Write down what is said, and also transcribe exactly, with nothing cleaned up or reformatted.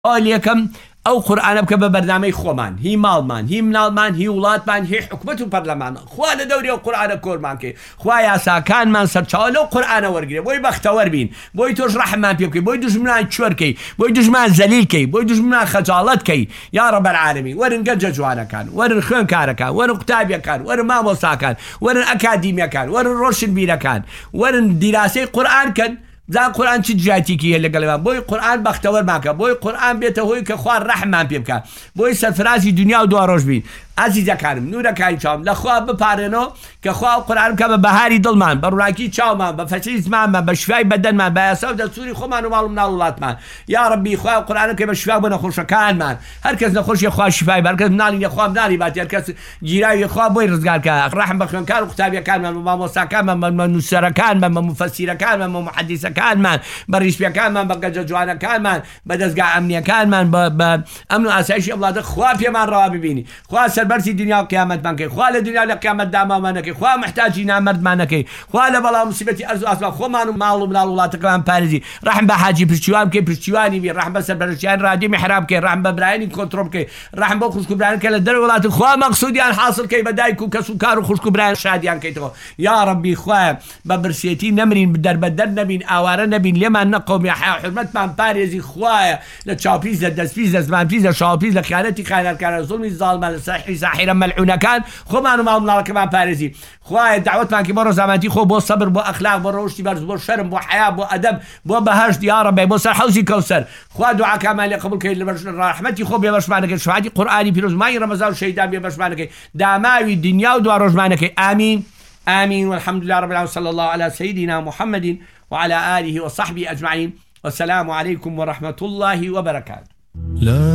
ئەلیەکەم ئەو قورئانە بکە بە بەرنامەی خۆمان، هی ماڵمان، هی مناڵمان، هی وڵاتمان، هی حکومەت و پەرلەمان. خوا لە دەوری ئەو قورئانە کۆرمان کەی، خوا یاساکانمان سەرچاوە لەو قورئانە وەرگرێ، بۆی بەختەوەر بین، بۆی تۆش ڕەحممان پێ بکەی، بۆی دوژمنان چۆرکەی، بۆی دوژمان زەلیلکەی، بۆی دوژمنان خەجاڵەتکەی. یا ڕەب العالەمین، وەرن گەنجە جوانەکان، وەرن خوێندکارەکان، وەرن قوتابیەکان، وەرن مامۆستاکان، وەرن ئەکادیمیەکان، وەرن ڕۆشنبیرەکان، وەرن دیراسەی قورئان کەن. زان قورئان چ جیاتێکی هەیە لەگەڵمان، بۆی قورئان بەختەوەرمان کە، بۆی قورئان بێتە هۆی کە خوا ڕەحممان پێ بکات، بۆی سەرفرازی دنیا و دوا ڕۆژ بین. عەزیزەکانم، نورەکانی چاوم، لەخوا بپارێنەوە کە خوا قورئان بکە بە بەهاری دڵمان، بە ڕووناکی چاومان، بە فەرچەی زمانمان، بە شیفای بەدەنمان، بە یاسا و دەستوری خۆمان و ماڵ و مناڵ وڵاتمان. یا ڕەبی خوا قورئان بکەی بە شیفا بۆ نەخۆشەکانمان. هەر کەس نەخۆشیە خوا شیفای بە، هەر کەس مناڵی خوا مناڵی بات، هەر کەس گیراوی خوا بۆی ڕزگار کە. ڕەحم بە خوێندکار و قوتابیەکانمان، بە مامۆستاکانمان، بە نووسەرەکانمان، بە مفەسیرەکانمان، بە محەدیسەکانمان، بە ڕیشپیەکانمان، بە گەنجە جوانەکانمان، بە دەستگا ئەمنیەکانمان، بە ئەمن و ئاسایشی ئەوڵادە خوا پێمان ڕەوا ببینی. خوا سەربەرزی دنیا و قیامەتمان کەی، خوا لە دنیا لە قیامەت دامامان نەکەی، خوا محتاجی نامەردمان نەکەی، خوا لە بەڵا موسیبەتی ئەرز و ئاسمان خۆمان و ماڵ و مناڵ وڵاتەکەمان پارێزی. ڕەحم بە حاجی پشتیوان بکەی، پشتیوانی بی، ڕەحم بە سەرپەرشتیان ڕادیۆ میحراب بکەی، ڕەحم بە برایانی کۆنتڕۆڵ بکەی، ڕەحم بە خوشک و برایان کە لە دەرەوە وڵات خوا مەقسوودیان حاصل کەی، بە دایک و کەس و کار و خوشک و برایان شادیان کەیتەوە. یا ڕەبی خوایە بە برسێتی نەمرین، دەربەدەر نەبین، ئاوارە نەبین، لێمان نەقەومی، حیا و حرمەتمان پارێزی. خوایە لە چاوپیز، لە دەستپیز، لە زمانپیز، لە شاوپیز، لە خیانەتی خاینەرکانە، زوڵمی زاڵمان، لە ساحری ساحرە مەلعونەکان خۆمان و ماڵ مناڵەکەمان پارێزی. خوایە دعوەتمان کە بۆ ڕۆژامەتی خۆ، بۆ سەبر، بۆ ئەخلاق، بۆ ڕۆشتی بەرز، بۆ شەرم، بۆ حیا، بۆ ئەدەب، بۆ بەهەشت. یا ڕەبی بۆ سەر حەوزی کەوسەر. خوا دوعاکەمان لێ قبوڵ کەی، لە ڕەحمەتی خۆ بێبەشمان نەکەی، شەفاعەتی قورئانی پیرۆز مای ڕەمەزان و شەیدان بێبەشمان نەکەی، داماوی دنیا و دوا ڕۆژمان نەکەی. آمین آمين والحمد لله رب العالمين، صلى الله على سيدنا محمد وعلى آله وصحبه أجمعين، والسلام عليكم ورحمة الله وبركاته.